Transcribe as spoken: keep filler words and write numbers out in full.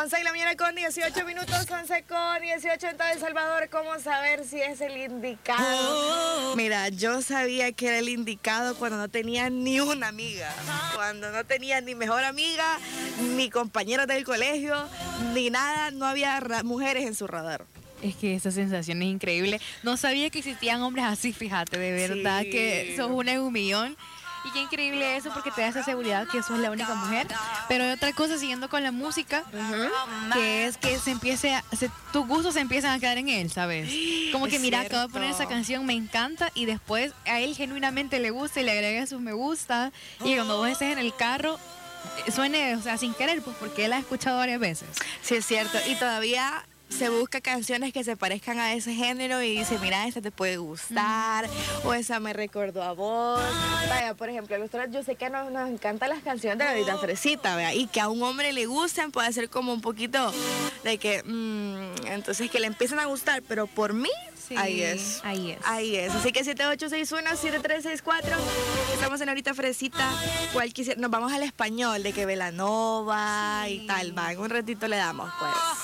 once de la mañana con dieciocho minutos, once con dieciocho en todo El Salvador. ¿Cómo saber si es el indicado? Mira, yo sabía que era el indicado cuando no tenía ni una amiga, cuando no tenía ni mejor amiga, ni compañeros del colegio, ni nada, no había ra- mujeres en su radar. Es que esa sensación es increíble. No sabía que existían hombres así, fíjate, de verdad Sí. que sos una en un millón. Y qué increíble eso porque te da esa seguridad que sos la única mujer. Pero hay otra cosa, siguiendo con la música, Uh-huh. que es que se empiece a, se, tus gustos se empiezan a quedar en él, ¿sabes? Como que Es mira, acabo de poner cierto. esa canción, me encanta, y después a él genuinamente le gusta y le agrega sus me gusta. Y cuando vos estés en el carro, eh, suene, o sea, sin querer, pues porque él la ha escuchado varias veces. Sí, es cierto. Y todavía se busca canciones que se parezcan a ese género y dice, mira, esta te puede gustar, o esa me recordó a vos. Vaya, por ejemplo, a nosotros yo sé que nos, nos encantan las canciones de la Vida Fresita, ¿vea? Y que a un hombre le gusten puede ser como un poquito de que, mmm, entonces que le empiezan a gustar, pero por mí, Sí, ahí es. ahí es. Ahí es. Así que siete ocho seis uno, siete tres seis cuatro, estamos en Ahorita Fresita. ¿Cuál quisiera? Nos vamos al español, de que Belanova Sí. y tal, va, en un ratito le damos, pues.